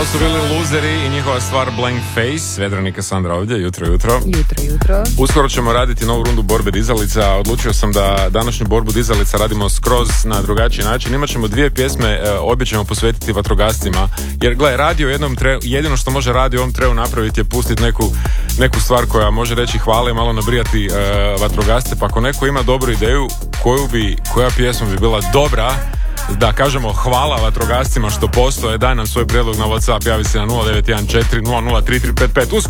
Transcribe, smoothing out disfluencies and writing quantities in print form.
Ovo su bili Luzeri i njihova stvar Blank Face. Vedranika Sandra ovdje, jutro. Uskoro ćemo raditi novu rundu borbe dizalica. Odlučio sam da današnju borbu dizalica radimo skroz na drugačiji način. Imat ćemo 2 pjesme, obje ćemo posvetiti vatrogascima. Jer gledaj, radio jedino što može radio u ovom treju napraviti je pustiti neku stvar koja može reći hvala i malo nabrijati vatrogasce. Pa ako neko ima dobru ideju, koja pjesma bi bila dobra da kažemo hvala vatrogascima što postoje, daj nam svoj prijedlog na WhatsApp, javi se na 0914 003355.